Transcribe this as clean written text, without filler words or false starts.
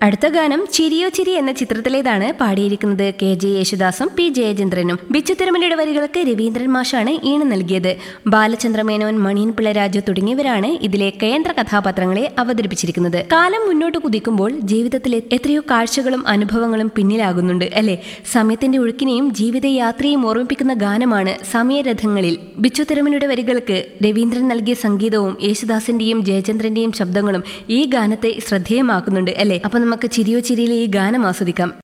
അടുത്ത ഗാനം ചിരിയോ ചിരി എന്ന ചിത്രത്തിലേതാണ്. പാടിയിരിക്കുന്നത് KJ യേശുദാസും P ജയചന്ദ്രനും. ബിച്ചു തിരുമലയുടെ വരികൾക്ക് രവീന്ദ്രൻ മാഷാണ് ഈണം നൽകിയത്. ബാലചന്ദ്രമേനോൻ, മണിയൻ പിള്ളരാജു തുടങ്ങിയവരാണ് ഇതിലെ കേന്ദ്ര കഥാപാത്രങ്ങളെ അവതരിപ്പിച്ചിരിക്കുന്നത്. കാലം മുന്നോട്ട് കുതിക്കുമ്പോൾ ജീവിതത്തിലെ എത്രയോ കാഴ്ചകളും അനുഭവങ്ങളും പിന്നിലാകുന്നുണ്ട് അല്ലെ? സമയത്തിന്റെ ഒഴുക്കിനെയും ജീവിതയാത്രയും ഓർമ്മിപ്പിക്കുന്ന ഗാനമാണ് സമയരഥങ്ങളിൽ. ബിച്ചു തിരുമലയുടെ വരികൾക്ക് രവീന്ദ്രൻ നൽകിയ സംഗീതവും യേശുദാസിന്റെയും ജയചന്ദ്രന്റെയും ശബ്ദങ്ങളും ഈ ഗാനത്തെ ശ്രദ്ധേയമാക്കുന്നുണ്ട് അല്ലെ? അപ്പൊ നമുക്ക് ചിരിയോ ചിരിയിലെ ഈ ഗാനം ആസ്വദിക്കാം.